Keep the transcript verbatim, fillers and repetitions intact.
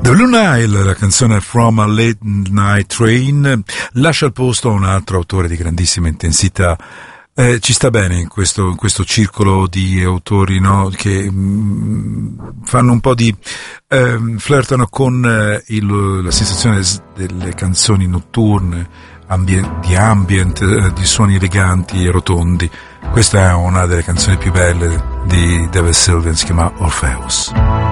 The Blue Nile, la canzone From a Late Night Train, lascia il posto a un altro autore di grandissima intensità. Eh, ci sta bene in questo, in questo circolo di autori, no, che mh, fanno un po' di eh, flirtano con eh, il, la sensazione delle canzoni notturne, ambient, di ambient, eh, di suoni eleganti e rotondi. Questa è una delle canzoni più belle di David Sylvian, si chiama Orpheus.